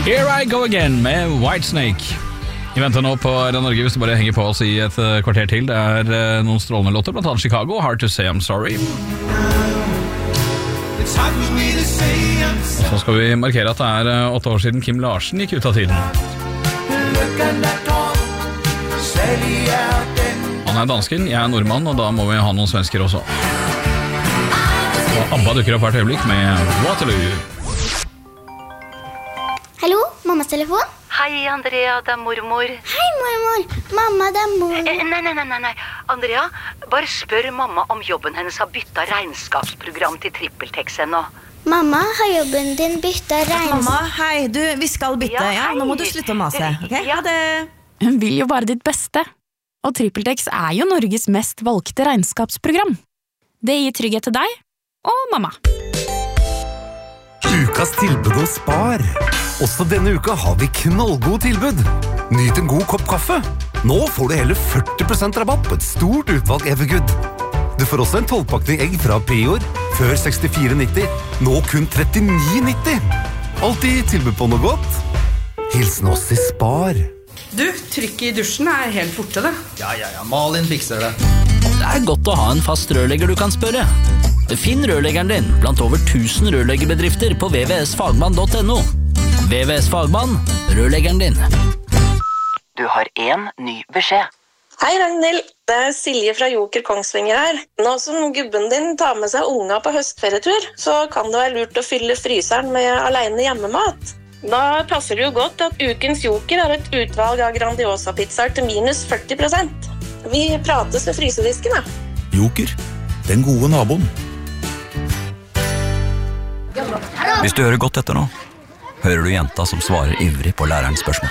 Here I go again med Whitesnake. Vi venter nå på Norge hvis du bare henger på oss i et kvarter til. Det noen strålende låter, blant annet Chicago, Hard to Say I'm Sorry. Så skal vi markere at det 8 år siden Kim Larsen gikk ut av tiden. Han dansken, jeg nordmann, og da må vi ha noen svensker også. Og ABBA dukker opp hvert øyeblikk med Waterloo. Hallo, mammas telefon? Hei, Andrea, det mormor. Hei, mormor. Mamma, det mormor. Nei. Andrea, bare spør mamma om jobben hennes har byttet regnskapsprogram til TrippelTex ennå. Mamma, har jobben din byttet Mamma, hei, vi skal bytte. Ja, nå må du slutte å mase, ok? Ha det. Hun vil jo bare ditt beste. Og TrippelTex jo Norges mest valgte regnskapsprogram. Det gir trygghet til deg og mamma. Ukas tilbud hos Spar. Også denne uka har vi knallgod tilbud. Nyt en god kopp kaffe. Nå får du hele 40% rabatt på et stort utvalg Evergood. Du får også en 12-pakning egg fra Prior, før 64,90. Nå kun 39,90. Alltid tilbud på noe godt. Hilsen oss i Spar. Du, trykket i dusjen helt borte det. Ja, Malin fikser det. Det godt å ha en fast rørlegger du kan spørre. Finn rørleggeren din blant over 1000 rørleggerbedrifter på vvsfagmann.no. VVS Fagmann, rørleggeren din. Du har en ny beskjed. Hei Ragnhild, det Silje fra Joker Kongsvinger her. Nå som gubben din tar med seg unga på høstferietur, så kan det være lurt å fylle fryseren med alene hjemmemat. Da passer det jo godt at ukens Joker har et utvalg av Grandiosa-pizzaer til minus 40%. Vi prates ved frysedisken, da. Joker, den gode naboen. Hvis du hører godt etter nå, hører du jenta som svarer ivrig på lærerens spørsmål.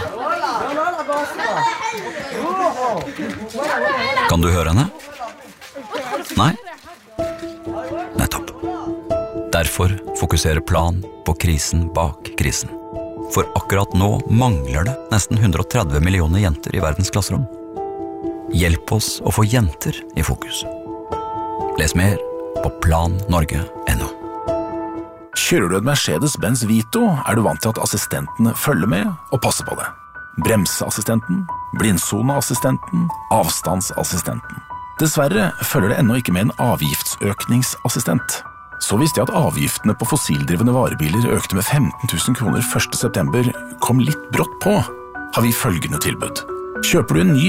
Kan du høre henne? Nei? Nettopp. Derfor fokuserer Plan på krisen bak krisen. For akkurat nå mangler det nesten 130 millioner jenter i verdens klasserom. Hjelp oss å få jenter i fokus. Les mer på plannorge.no. Kjører du et Mercedes-Benz Vito, du vant til at assistentene følger med og passer på det. Bremseassistenten, blindsoneassistenten, avstandsassistenten. Dessverre følger det ennå ikke med en avgiftsøkningsassistent. Så visste jeg at avgiftene på fossildrivende varebiler økte med 15 000 kroner 1. september kom litt brått på, har vi følgende tilbud. Kjøper du en ny